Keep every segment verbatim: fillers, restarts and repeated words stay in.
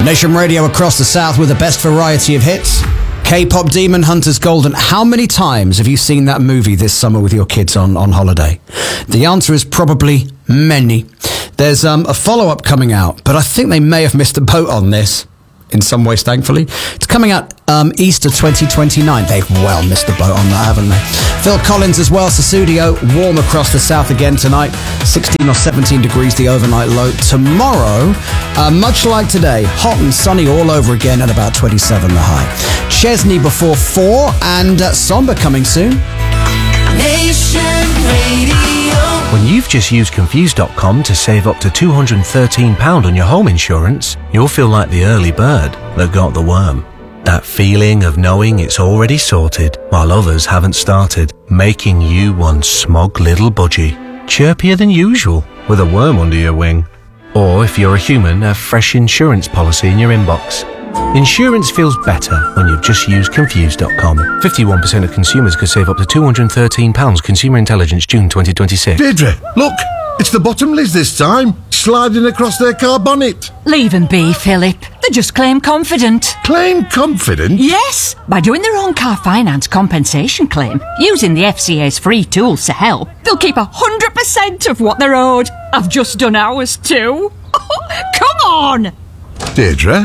Nation Radio across the South with the best variety of hits. K-pop Demon Hunters Golden. How many times have you seen that movie this summer with your kids on, on holiday? The answer is probably many. There's um, a follow-up coming out, but I think they may have missed the boat on this. In some ways, thankfully. It's coming out um, Easter twenty twenty-nine. They've well missed the boat on that, haven't they? Phil Collins as well, Susudio. Warm across the south again tonight. sixteen or seventeen degrees the overnight low. Tomorrow, uh, much like today, hot and sunny all over again at about twenty-seven the high. Chesney before four and uh, Somber coming soon. Nation Radio. When you've just used Confused dot com to save up to two hundred thirteen pounds on your home insurance, you'll feel like the early bird that got the worm. That feeling of knowing it's already sorted while others haven't started, making you one smug little budgie, chirpier than usual with a worm under your wing. Or if you're a human, a fresh insurance policy in your inbox. Insurance feels better when you've just used Confused dot com. fifty-one percent of consumers could save up to two hundred thirteen pounds. Consumer Intelligence, June twenty twenty-six. Deirdre, look! It's the Bottomleys this time, sliding across their car bonnet. Leave them be, Philip. They're just claim confident. Claim confident? Yes! By doing their own car finance compensation claim, using the F C A's free tools to help, they'll keep one hundred percent of what they're owed. I've just done ours too. Come on! Deirdre?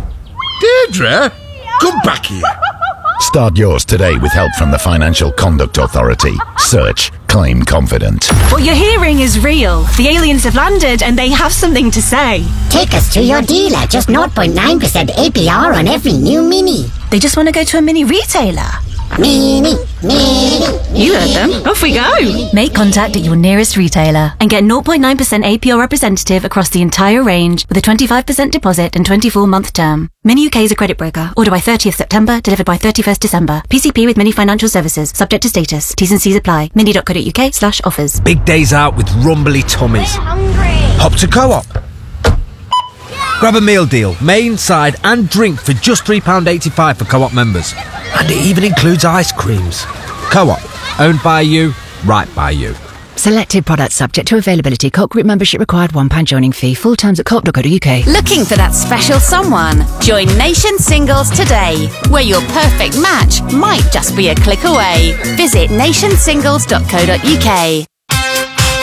Deirdre? Come back here. Start yours today with help from the Financial Conduct Authority. Search Claim Confident. What you're hearing is real. The aliens have landed and they have something to say. Take us to your dealer. Just zero point nine percent A P R on every new Mini. They just want to go to a mini retailer. Mini, Mini, You heard them. Off we go. Make contact at your nearest retailer and get zero point nine percent A P R representative across the entire range with a twenty-five percent deposit and twenty-four month term. Mini U K is a credit broker. Order by thirtieth September, delivered by thirty-first December. P C P with Mini Financial Services, subject to status. T's and C's apply. mini dot co dot uk slash offers. Big days out with rumbly tummies. Hop to Co-op. Grab a meal deal, main, side and drink for just three pounds eighty-five for Co-op members. And it even includes ice creams. Co-op, owned by you, right by you. Selected products subject to availability. Co-op group membership required. one pound joining fee. Full terms at co op dot co dot uk. Looking for that special someone? Join Nation Singles today, where your perfect match might just be a click away. Visit nation singles dot co dot uk.